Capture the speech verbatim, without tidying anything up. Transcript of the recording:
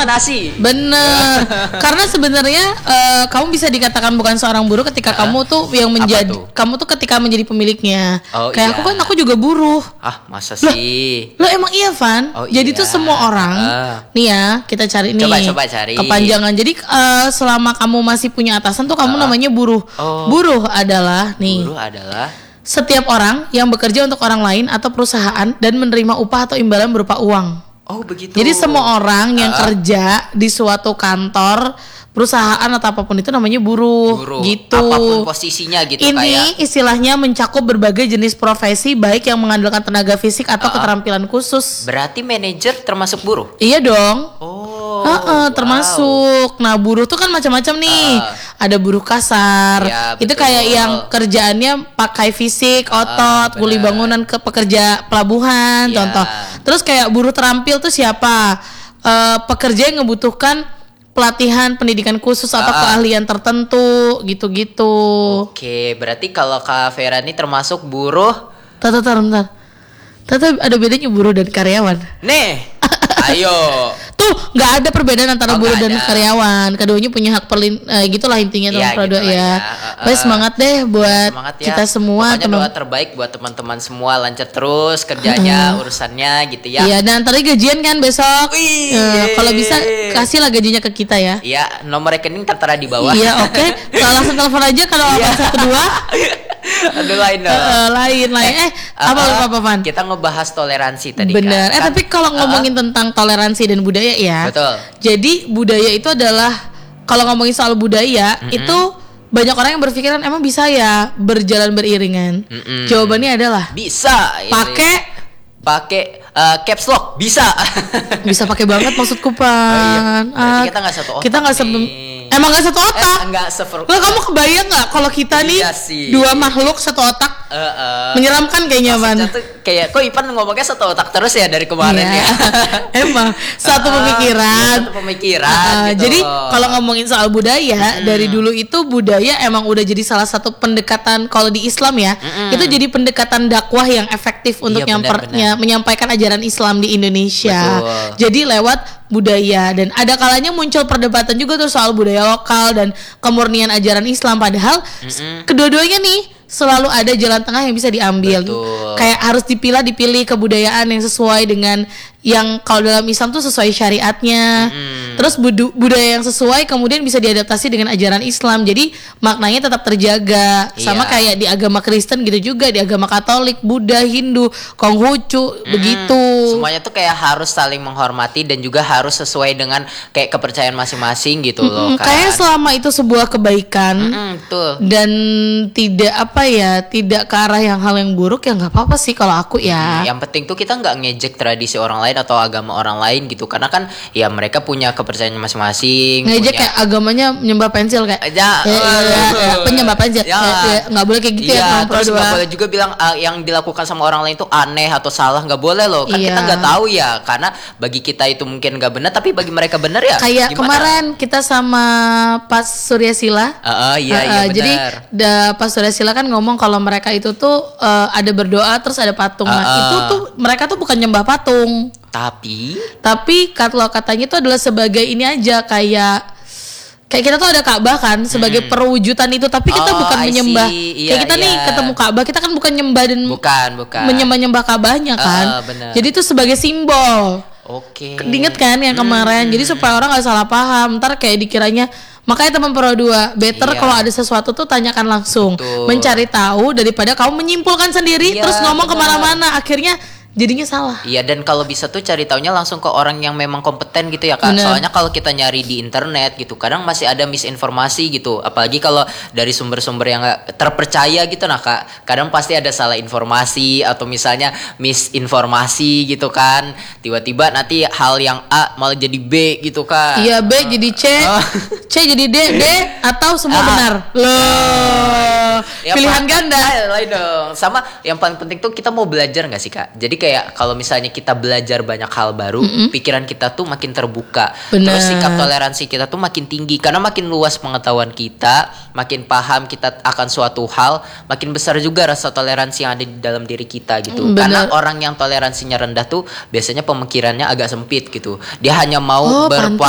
nasi. Bener. Karena sebenarnya uh, kamu bisa dikatakan bukan seorang buruh ketika uh, kamu tuh yang menjadi tuh? kamu tuh ketika menjadi pemiliknya. Oh, kayak iya. aku kan aku juga buruh. Ah, masa sih? Lo emang iya, Van? Oh, Jadi iya. tuh semua orang uh. nih ya, kita cari nih. Coba coba cari. Kepanjangan. Jadi uh, selama kamu masih punya atasan tuh kamu uh. namanya buruh. Oh. Buruh adalah nih. Buruh adalah setiap orang yang bekerja untuk orang lain atau perusahaan dan menerima upah atau imbalan berupa uang. Oh, begitu. Jadi semua orang yang uh. kerja di suatu kantor, perusahaan atau apapun itu namanya buruh, buruh. Gitu. Apapun posisinya gitu. Ini kayak istilahnya mencakup berbagai jenis profesi baik yang mengandalkan tenaga fisik atau uh. keterampilan khusus. Berarti manajer termasuk buruh? Iya dong. Oh. Uh-uh, termasuk. Wow. Nah, buruh tuh kan macam-macam nih. Uh. Ada buruh kasar. Ya, itu kayak yang kerjaannya pakai fisik, otot, uh, kuli bangunan, ke pekerja pelabuhan, ya. Contoh. Terus kayak buruh terampil tuh siapa? Uh, pekerja yang membutuhkan pelatihan pendidikan khusus atau uh. keahlian tertentu, gitu-gitu. Oke, berarti kalau Kak Vera ini termasuk buruh. Tata, tata, bentar. Tata, ada bedanya buruh dan karyawan. Nih, ayo. Tuh nggak ada perbedaan antara oh, buruh dan ada. karyawan. Keduanya punya hak perlin, eh, gitulah intinya ya, teman gitu ya. ya. Uh, uh, semangat deh buat semangat ya. Kita semua. Pokoknya doa terbaik buat teman-teman semua, lancar terus kerjanya, uh, urusannya gitu ya. Iya, dan ntar gajian kan besok. Uh, kalau bisa kasihlah gajinya ke kita ya. Iya, nomor rekening tertera di bawah. Iya, oke. Okay. Langsung telepon aja kalau apa satu dua. Aduh, lain dong. Uh, lain lain. Eh, eh uh, apa apa apa Van? Kita ngebahas toleransi tadi. Bener. Kan. Eh tapi kalau ngomongin uh, tentang toleransi dan budaya ya. Betul. Jadi budaya itu adalah kalau ngomongin soal budaya mm-hmm. itu banyak orang yang berpikiran emang bisa ya berjalan beriringan. Mm-hmm. Jawabannya adalah bisa. Pakai pakai uh, caps lock bisa. Bisa pakai banget maksudku Pan. Oh, iya. Uh, kita nggak satu otak. Kita nggak sebe- Emang gak satu otak? Eh, enggak sefer. Nah, kamu kebayang gak kalau kita nih iya sih. dua makhluk satu otak? Uh, uh, Menyeramkan kayaknya Van. Kayak kok Ipan ngomongnya satu otak terus ya dari kemarin yeah. ya. Emang satu uh, pemikiran. Satu pemikiran. Uh, gitu. Jadi kalau ngomongin soal budaya hmm. dari dulu itu budaya emang udah jadi salah satu pendekatan kalau di Islam ya. Hmm. Itu jadi pendekatan dakwah yang efektif untuk iya, nyamper, benar, benar. menyampaikan ajaran Islam di Indonesia. Betul. Jadi lewat budaya dan ada kalanya muncul perdebatan juga tuh soal budaya lokal dan kemurnian ajaran Islam padahal mm-hmm. kedua-duanya nih selalu ada jalan tengah yang bisa diambil. Betul. Kayak harus dipilah dipilih kebudayaan yang sesuai dengan yang kalau dalam Islam tuh sesuai syariatnya. Hmm. Terus budu, budaya yang sesuai kemudian bisa diadaptasi dengan ajaran Islam. Jadi maknanya tetap terjaga. Iya. Sama kayak di agama Kristen gitu juga, di agama Katolik, Buddha, Hindu, Konghucu, hmm. begitu. Semuanya tuh kayak harus saling menghormati dan juga harus sesuai dengan kayak kepercayaan masing-masing gitu hmm, loh kan. Kayak selama itu sebuah kebaikan hmm, betul. Dan tidak apa ya, tidak ke arah yang hal yang buruk ya nggak apa-apa sih kalau aku ya. Hmm, yang penting tuh kita nggak ngejek tradisi orang lain atau agama orang lain gitu karena kan ya mereka punya kepercayaan masing-masing. Ngejek punya... kayak agamanya menyembah pensil kayak ya, ya, ya, ya, ya, penyembah pensil ya. Ya, nggak boleh kayak gitu ya, ya. Terus nggak boleh juga bilang uh, yang dilakukan sama orang lain itu aneh atau salah, nggak boleh loh kan ya. Kita nggak tahu ya karena bagi kita itu mungkin nggak benar tapi bagi mereka benar ya. Kayak gimana? Kemarin kita sama Pak Surya Sila. Uh, uh, iya, uh, iya, jadi da, Pak Surya Sila kan ngomong kalau mereka itu tuh uh, ada berdoa terus ada patung. Uh, uh. Nah itu tuh mereka tuh bukan nyembah patung. Tapi Tapi kalau katanya itu adalah sebagai ini aja kayak kayak kita tuh ada Ka'bah kan sebagai hmm. perwujudan itu tapi kita oh, bukan I menyembah iya, kayak kita iya. nih ketemu Ka'bah kita kan bukan nyembah dan bukan bukan menyembah-nyembah Ka'bahnya kan. Uh, jadi itu sebagai simbol. Oke. Okay. Diinget kan yang kemarin. Hmm. Jadi supaya orang nggak salah paham. Ntar kayak dikiranya makanya teman Pro dua better iya. kalau ada sesuatu tuh tanyakan langsung. Betul. Mencari tahu daripada kamu menyimpulkan sendiri iya, terus ngomong benar. Kemana-mana akhirnya jadinya salah. Iya dan kalau bisa tuh cari taunya langsung ke orang yang memang kompeten gitu ya Kak. Bener. Soalnya kalau kita nyari di internet gitu kadang masih ada misinformasi gitu. Apalagi kalau dari sumber-sumber yang gak terpercaya gitu nah Kak. Kadang pasti ada salah informasi atau misalnya misinformasi gitu kan. Tiba-tiba nanti hal yang A malah jadi B gitu Kak. Iya B jadi C, oh. C jadi D, D atau semua ah. benar. Loh. Ya, pilihan Pak, ganda. Lain dong. Sama yang paling penting tuh kita mau belajar gak sih Kak? Jadi kayak kalau misalnya kita belajar banyak hal baru, mm-hmm. pikiran kita tuh makin terbuka. Bener. Terus sikap toleransi kita tuh makin tinggi karena makin luas pengetahuan kita, makin paham kita akan suatu hal, makin besar juga rasa toleransi yang ada di dalam diri kita gitu. Bener. Karena orang yang toleransinya rendah tuh biasanya pemikirannya agak sempit gitu. Dia hanya mau oh, berpuasa